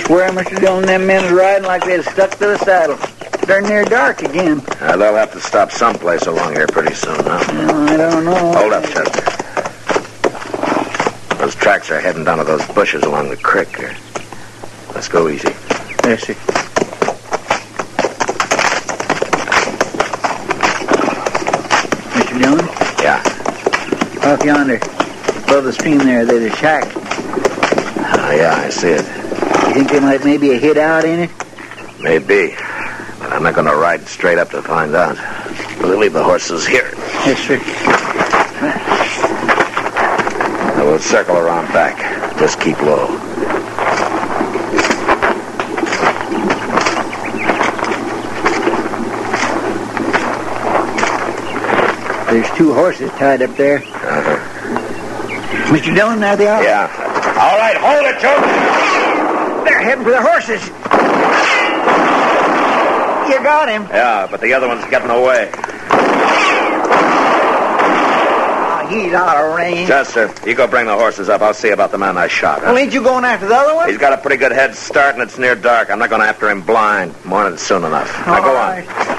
Swear, Mr. Dillon, them men's riding like they're stuck to the saddle. They're near dark again. They'll have to stop someplace along here pretty soon, huh? Well, I don't know. Hold up, Chester. Those tracks are heading down to those bushes along the creek here. Let's go easy. Yes, sir. Mr. Dillon? Yeah. Off yonder, above the stream there's a shack. Yeah, I see it. You think they might maybe hid out in it? Maybe. But I'm not going to ride straight up to find out. We'll leave the horses here. Yes, sir. And we'll circle around back. Just keep low. There's 2 horses tied up there. Mr. Dillon, there they are. Yeah. All right, hold it, Joe. They're heading for the horses. You got him. Yeah, but the other one's getting away. Oh, he's out of range. Chester, you go bring the horses up. I'll see about the man I shot. Huh? Well, ain't you going after the other one? He's got a pretty good head start, and it's near dark. I'm not going after him blind. Morning's soon enough. Now, go on.